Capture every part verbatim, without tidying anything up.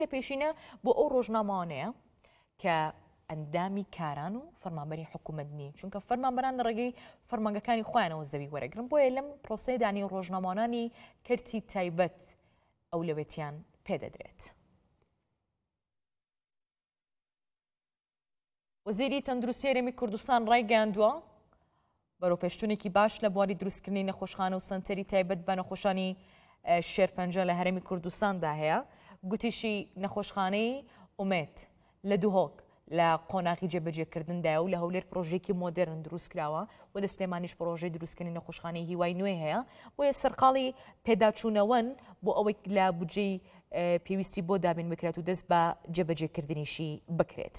لە پێشینە بۆ ئەو ڕۆژنامانەیە کە ئەندامی کاران و فەرمانبەری حکوومەت نین، چونکە فەرمانبەران لە ڕێگەی فەرمانگەکانی خۆیانەوە زەوی وەرەگرن. بۆیە لەم پرۆسەیەدانی ڕۆژنامانانی کەرتی تایبەت ئەولەوێتیان پێدەدرێت. وەزیری تەندروستی هەرێمی کوردستان ڕایگەیاندووە بەرەو پێشتوونێکی باش لە بواری دروستکردنی نەخۆشخانە و سەنتەری تایبەت بە نەخۆشانی شێرپەنجە لە هەرێمی کوردستاندا هەیە. گوتیشی نەخۆشخانەی ئومێد لە دووهۆک لە قۆناغی جێبەجێکردندایە و لە هەولێر پرۆژێکی مۆدرن دروست کراوە و لە سلێمانیش پرۆژەی دروستکردنی نەخۆشخانەی هیوای نوێ هەیە. بۆیە سەرقاڵی پێداچوونەوەن بۆ ئەوەی لە بودجەی پێویستی بۆ دابین بکرێت و دەست بە جێبەجێکردنیشی بکرێت.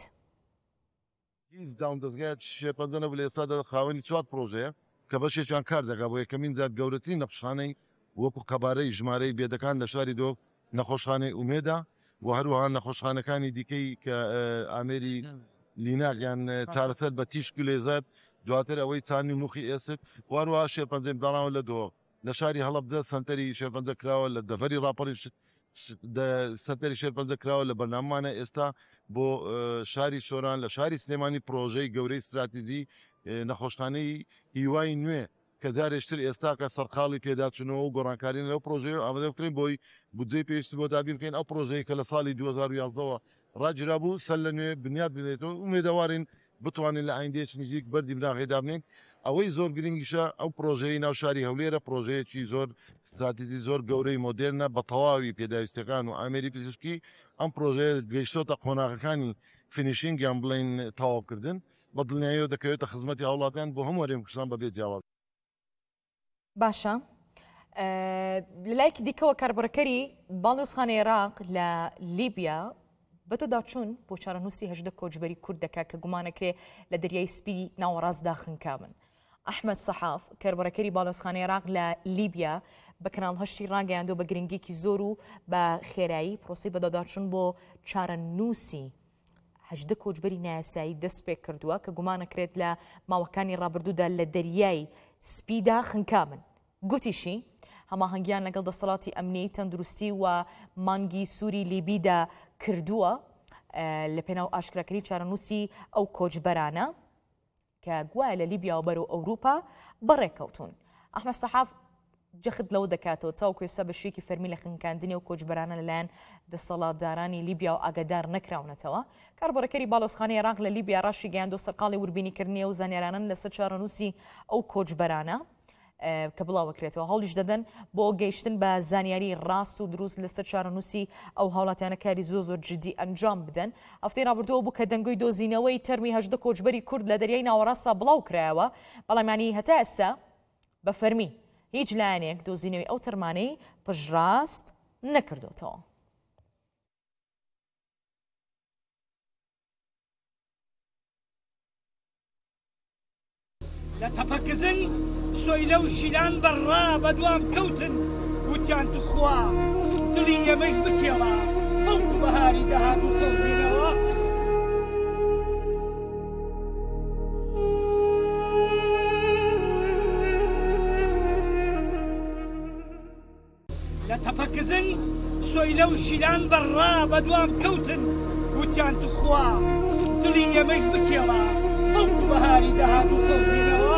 هیچ داوم دەستگای شێرپەنجە نەبوو لە ئێستادا خاوەنی چوار پرۆژەیە کە بەشێکیان کار دەکات بۆ یەکەمین جار گەورەترین نەخۆشخانەی وەکو قەبارەی ژمارەی بێدەکان لە شاری دۆ نەخۆشخانەی ئومێدا و هەروەها نەخۆشخانەکانی دیکەی کە ئامێری لیناکیان چارەسەر بە تیشک و لێزەر دواتر ئەوەی چانی موخی ئێسک واروها شێرپەنجەی داڵاوە لە دۆ لە شاری هەڵەبجە سەنتەری شێرپەنجە کراوە لە دەڤەری راپەڕی سەنتەری شێرپەنجە کراوە لە بەرنامانە ئێستا بۆ شاری سۆران لە شاری سلێمانی پرۆژەی گەورەی استراتیژی نەخۆشخانەی هیوای نوێ کە جارێشتر ئێستا کە سەرقاڵی پێداچنەوە و گۆڕانکارین لەو پرۆژەیە ئامادە بکرین بۆی بودجەی پێویستی بۆ دابین بکەین ئەو پرۆژەیە کە لە ساڵی دوو هەزار و یازدەوە ڕاگیرا بوو سەر لە نوێ بنیاد بدێتەوە ئومێدەوارین بتوانین لە ئایندەیەکی نزیک بەردی بناغێدا بنین. ئەوەی زۆر گرنگیشە ئەو پرۆژەی ناو شاری هەولێرە پرۆژەیەکی زۆر استراتیژی زۆر گەورەی مۆدێرنە بە تەواوی پێداویستەکان و ئامێری پزیشکی ئەم پرۆژەیە گەیشتۆتە قۆناغەکانی فینیشینگیان بڵین تەواوکردن بە دڵنیاییەوە دەکەوێتە خزمەتی هاوڵاتیان بۆ هەموو هەرێمی کوردستان بەبێ جیاواز. باشە لەلایەکی دیکەوە کاربڕەکەری باڵێۆزخانەی عێراق لە لیبیا بەتەداچوون بۆ چارەنووسی هەژدە کۆچبەری کورد دەکات کە گومانەکرێ لە دەریای سپی ناوەڕاستدا خنکابن. ئەحمەد سەحاف کاربڕەکەری باڵێۆزخانەی عێراق لە لیبیا بە کەناڵ هەشتی ڕاگەیاندوە بە گرنگێکی زۆر و بە خێرایی پرۆسی بەدەداچوون بۆ چارەنووسی هەژدە کۆچبەری نایاسایی دەست پێ کردووە کە گومانەکرێت لە ماوەکانی ڕابردوودا لە دەریای سپیدا خنکابن. گوتیشی هەماهەنگیان لەگەڵ دەسەڵاتی ئەمنیەی تەندروستی و مانگی سووری لیبیدا کردووە لە پێناو ئاشکراکردنی چارەنووسی ئەو کۆچبەرانە کە گوایە لە لیبیا و بەرەو ئەوروپا بەڕێکەوتون. ئەحمەد سەحاف جەخت لەوە دەکاتەوە تاوکو ئێستا بەشێکی فەرمی لە خنکاندنی و کۆچبەرانە لەلایەن دەسەڵاتدارانی لیبیا و ئاگادار نەکراونەتەوە. کاربڕەکەری باڵۆزخانەی عێراق لە لیبیا ڕاشی گەیاندۆ سەرقاڵی وربینیکردنیە و زانیارانن لەسەر چارەنووسی ئەو کۆچبەرانە کە بڵاوەکرێتەوە هەوڵیش دەدەن بۆ گەیشتن بە زانیاری ڕاست و دروست لەسەر چارەنووسی ئەو هاوڵاتیانە کاری زۆ زۆر جدی ئەنجام بدەن. هەفتەی ڕابردووە بوو کە دەنگۆی دۆزینەوەی تەرمی هەژدە کۆچبەری کورد لە دەریای ناوەڕاستە بڵاو کرایەوە، بەڵامانی هەتا ئێستا بە فەرمی هیچ لایەنێک دۆزینەوەی ئەو تەرمانەی پشتڕاست نەکردوتەوە. لە تەپەکزن سۆیلە و شیلان بەڕا بەدوام کەوتن وتیان توخوا دڵی ئێمەش بکێڵا بەڵکو بەهاری دەهات و سەوزینەوە. لە تەپەکزن سۆیلە و شیلان بەڕا بەدوام کەوتن وتیان توخوا دڵی ئێمەش بکێڵا بەڵکو بەهاری دەهات و سەوزینەوە.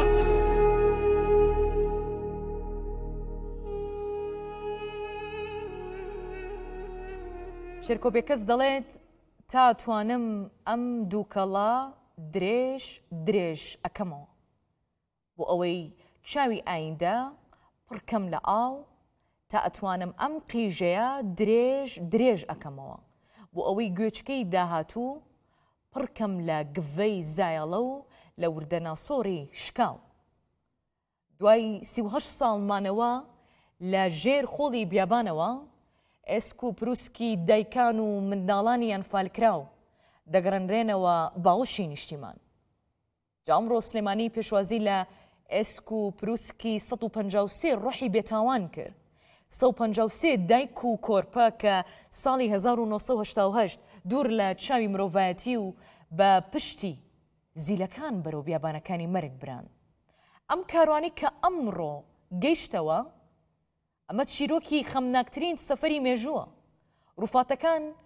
شێرکۆبێکەس دەڵێت تا توانم ئەم دووکەڵا درێژ درێژ ئەکەمەوە بۆ ئەوەی چاوی ئایندە پڕکەم لە ئاو تا ئەتوانم ئەم قیژەیە درێژ درێژ ئەکەمەوە بۆ ئەوەی گوێچکەی داهاتوو پڕکەم لە گڤەی زایەڵە و لە وردە ناسۆڕی شکاو. دوای سی و هەشت ساڵمانەوە لە ژێر خۆڵی بیابانەوە ئێسک و پرووسکی دایکان و منداڵانیان فالکراو دەگەڕێنرێنەوە باوەشی نیشتیمان. جا ئەمڕۆ سلێمانی پێشوازی لە ئێسک و پرووسکی سەد و پەنجاو سێ ڕۆحی بێتاوان کرد. سەد و پەنجاو سێ دایک و کۆرپە کە ساڵی هەزار و نۆ سەد و هەشتا و هەشت دوور لە چاوی مرۆڤایەتی و بە پشتی زیلەکان بەرەو بیابانەکانی مەرگ بران. ئەم کاروانی کە ئەمڕۆ گەیشتەوە ئەمە چیرۆکی خەمناکترین سەفەری مێژووە. ڕووفاتەکان